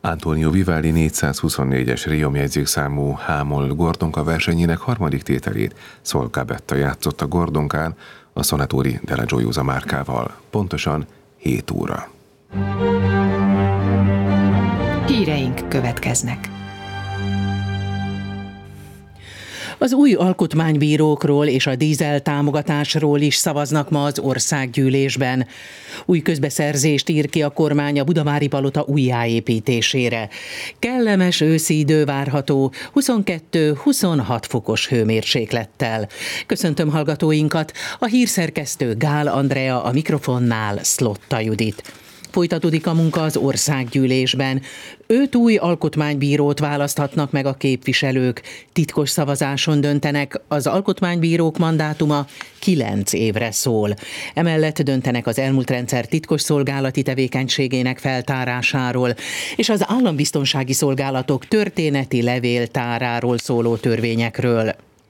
Antonio Vivaldi 424-es réjomjegyzékszámú Hámol Gordonka versenyének harmadik tételét Sol Gabetta játszotta Gordonkán a Sonatori della Gioiosa márkával, pontosan 7 óra. Híreink következnek. Az új alkotmánybírókról és a dízel támogatásról is szavaznak ma az országgyűlésben. Új közbeszerzést ír ki a kormány a Budavári Palota újjáépítésére. Kellemes őszi idő várható 22-26 fokos hőmérséklettel. Köszöntöm hallgatóinkat, a hírszerkesztő Gál Andrea, a mikrofonnál Szlotta Judit. Folytatódik a munka az országgyűlésben. 5 új alkotmánybírót választhatnak meg a képviselők. Titkos szavazáson döntenek, az alkotmánybírók mandátuma 9 évre szól. Emellett döntenek az elmúlt rendszer titkos szolgálati tevékenységének feltárásáról, és az állambiztonsági szolgálatok történeti levéltáráról szóló törvényekről.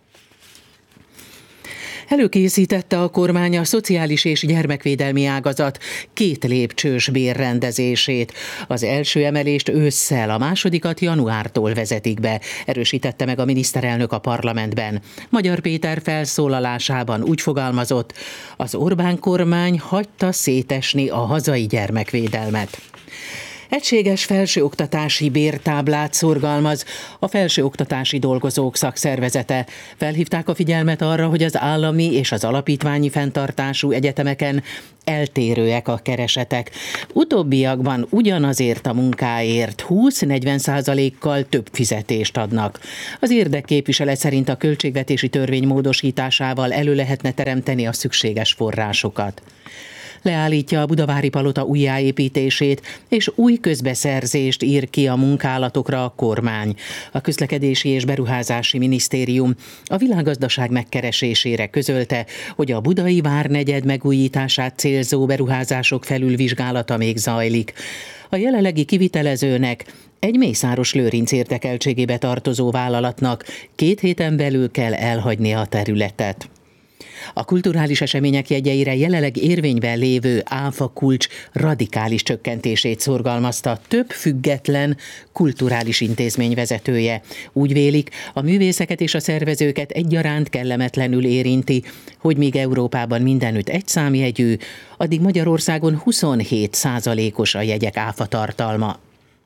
Előkészítette a kormány a szociális és gyermekvédelmi ágazat 2 lépcsős bérrendezését. Az első emelést ősszel, a másodikat januártól vezetik be, erősítette meg a miniszterelnök a parlamentben. Magyar Péter felszólalásában úgy fogalmazott, az Orbán kormány hagyta szétesni a hazai gyermekvédelmet. Egységes felsőoktatási bértáblát szorgalmaz a Felsőoktatási Dolgozók Szakszervezete. Felhívták a figyelmet arra, hogy az állami és az alapítványi fenntartású egyetemeken eltérőek a keresetek. Utóbbiakban ugyanazért a munkáért 20-40%-kal több fizetést adnak. Az érdekképviselet szerint a költségvetési törvény módosításával elő lehetne teremteni a szükséges forrásokat. Leállítja a Budavári Palota újjáépítését, és új közbeszerzést ír ki a munkálatokra a kormány. A Közlekedési és Beruházási Minisztérium a világgazdaság megkeresésére közölte, hogy a budai várnegyed megújítását célzó beruházások felülvizsgálata még zajlik. A jelenlegi kivitelezőnek, egy Mészáros Lőrinc érdekeltségébe tartozó vállalatnak 2 héten belül kell elhagynia a területet. A kulturális események jegyeire jelenleg érvényben lévő áfa kulcs radikális csökkentését szorgalmazta több független kulturális intézmény vezetője. Úgy vélik, a művészeket és a szervezőket egyaránt kellemetlenül érinti, hogy míg Európában mindenütt egy számjegyű, addig Magyarországon 27%-os a jegyek áfa tartalma.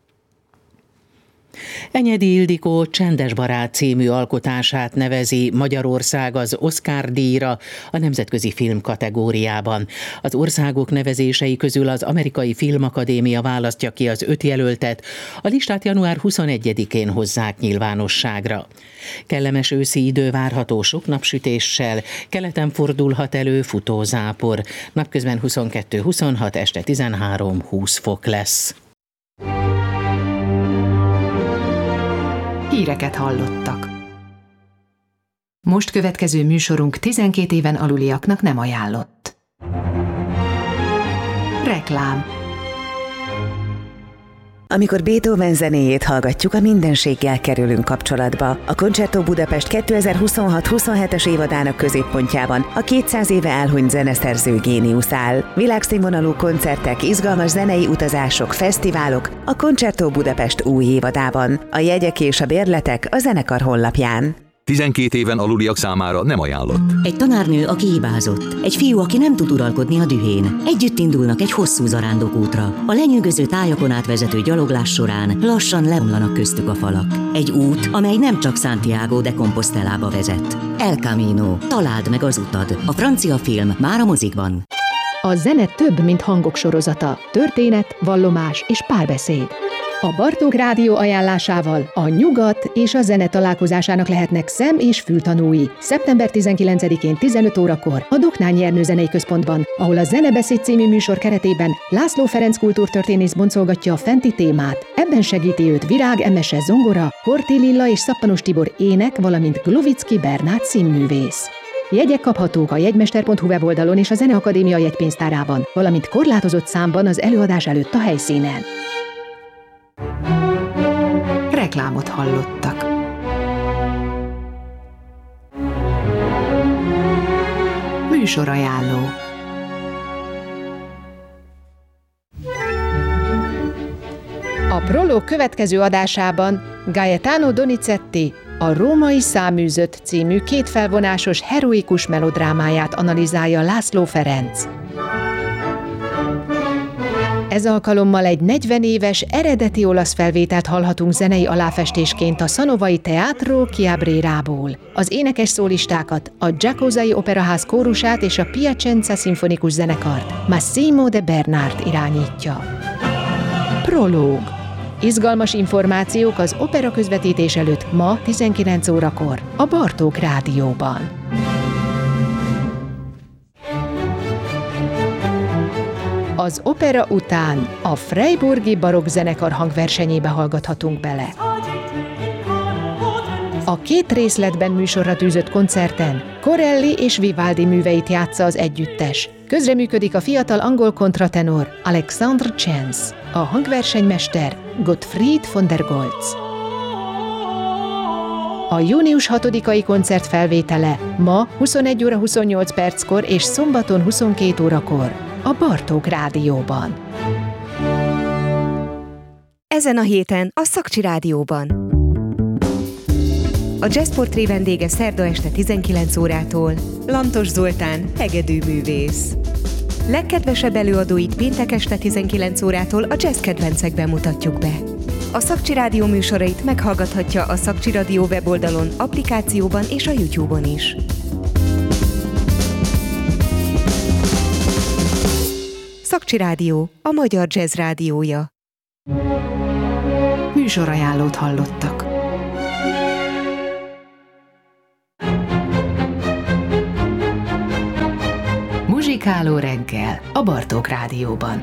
Enyedi Ildikó Csendes barát című alkotását nevezi Magyarország az Oscar-díjra a nemzetközi film kategóriában. Az országok nevezései közül az Amerikai Filmakadémia választja ki az 5 jelöltet, a listát január 21-én hozzák nyilvánosságra. Kellemes őszi idő várható sok napsütéssel, keleten fordulhat elő futózápor. Napközben 22-26, este 13-20 fok lesz. Híreket hallottak. Most következő műsorunk 12 éven aluliaknak nem ajánlott. Reklám. Amikor Beethoven zenéjét hallgatjuk, a mindenséggel kerülünk kapcsolatba. A Concerto Budapest 2026-27-es évadának középpontjában a 200 éve elhunyt zeneszerző géniusz áll. Világszínvonalú koncertek, izgalmas zenei utazások, fesztiválok a Concerto Budapest új évadában. A jegyek és a bérletek a zenekar honlapján. 12 éven aluliak számára nem ajánlott. Egy tanárnő, aki hibázott. Egy fiú, aki nem tud uralkodni a dühén. Együtt indulnak egy hosszú zarándokútra. A lenyűgöző tájakon átvezető gyaloglás során lassan leomlanak köztük a falak. Egy út, amely nem csak Santiago de Compostelába vezet. El Camino. Találd meg az utad. A francia film már a mozikban. A zene több, mint hangok sorozata. Történet, vallomás és párbeszéd. A Bartók Rádió ajánlásával a nyugat és a zene találkozásának lehetnek szem- és fültanúi. Szeptember 19-én 15 órakor a Doknányi Ernő Zenei Központban, ahol a Zenebeszéd című műsor keretében László Ferenc kultúrtörténész boncolgatja a fenti témát. Ebben segíti őt Virág Emese zongora, Horthy Lilla és Szappanos Tibor ének, valamint Glovicki Bernát színművész. Jegyek kaphatók a jegymester.hu weboldalon és a Zeneakadémia jegypénztárában, valamint korlátozott számban az előadás előtt a helyszínen. Reklámot hallottak. Műsorajánló. A prológ következő adásában Gaetano Donizetti a Római Száműzött című kétfelvonásos heroikus melodrámáját analizálja László Ferenc. Ez alkalommal egy 40 éves eredeti olasz felvételt hallhatunk zenei aláfestésként a Sanovai Teatro Chiabrerából. Az énekes szólistákat, a Giacosai Operaház kórusát és a Piacenza szimfonikus zenekart Massimo de Bernard irányítja. Prológ. Izgalmas információk az opera közvetítés előtt ma 19 órakor a Bartók Rádióban. Az opera után a Freiburgi Barokk zenekar hangversenyébe hallgathatunk bele. A 2 részletben műsorra tűzött koncerten Corelli és Vivaldi műveit játsza az együttes. Közreműködik a fiatal angol kontratenor Alexandre Chance, a hangversenymester Gottfried von der Goltz. A június 6-ai koncert felvétele ma 21 óra 28 perckor és szombaton 22 órakor a Bartók Rádióban. Ezen a héten a Szakcsi Rádióban. A Jazzportré vendége szerda este 19 órától Lantos Zoltán, hegedűművész. Legkedvesebb előadóit péntek este 19 órától a jazz kedvencekben mutatjuk be. A Szakcsi Rádió műsorait meghallgathatja a Szakcsi Rádió weboldalon, applikációban és a YouTube-on is. Szakcsi Rádió, a magyar jazz rádiója. Műsorajánlót hallottak. Muzsikáló reggel a Bartók Rádióban.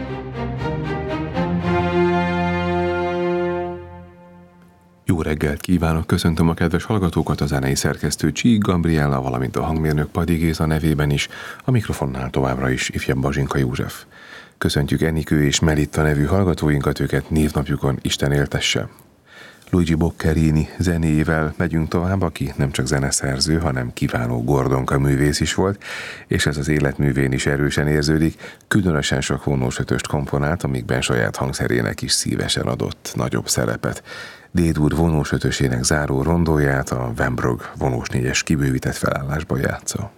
Jó reggelt kívánok, köszöntöm a kedves hallgatókat, a zenei szerkesztő Csík Gabriella, valamint a hangmérnök Padi Géza nevében is, a mikrofonnál továbbra is ifjabb Bazsinka József. Köszöntjük Enikő és Melitta nevű hallgatóinkat, őket névnapjukon Isten éltesse. Luigi Boccherini zenéjével megyünk tovább, aki nem csak zeneszerző, hanem kiváló gordonka művész is volt, és ez az életművén is erősen érződik, különösen sok vonósötöst komponált, amikben saját hangszerének is szívesen adott nagyobb szerepet. D-dur vonósötösének záró rondóját a Wembrog vonós 4-es kibővített felállásban játsza.